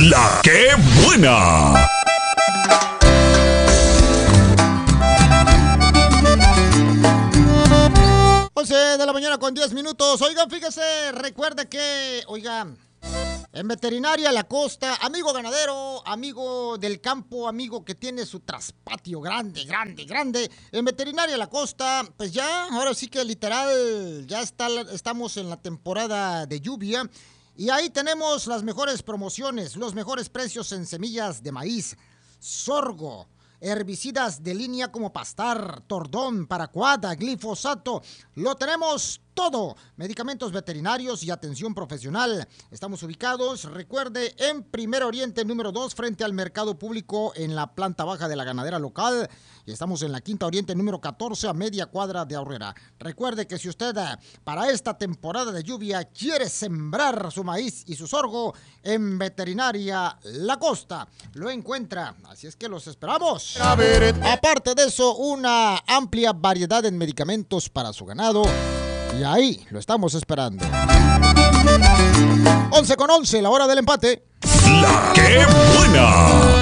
La que buena. 11 de la mañana con 10 minutos. Oigan, fíjese, recuerde que, oigan, en Veterinaria La Costa, amigo ganadero, amigo del campo, amigo que tiene su traspatio grande. En Veterinaria La Costa, pues ya, ahora sí que literal, estamos en la temporada de lluvia. Y ahí tenemos las mejores promociones, los mejores precios en semillas de maíz, sorgo, herbicidas de línea como Pastar, Tordón, Paraquat, glifosato. Lo tenemos todo. Medicamentos veterinarios y atención profesional. Estamos ubicados, recuerde, en Primer Oriente número 2, frente al mercado público en la planta baja de la ganadera local. Y estamos en la Quinta Oriente número 14, a media cuadra de Aurrera. Recuerde que si usted para esta temporada de lluvia quiere sembrar su maíz y su sorgo, en Veterinaria La Costa lo encuentra. Así es que los esperamos. Aparte de eso, una amplia variedad en medicamentos para su ganado. Y ahí lo estamos esperando. 11 con 11, la hora del empate. La que buena.